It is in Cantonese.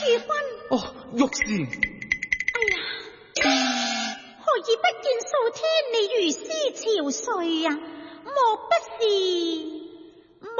如君。 哦，玉氏。 哎呀，何以不見數天你如斯憔悴啊？莫不是？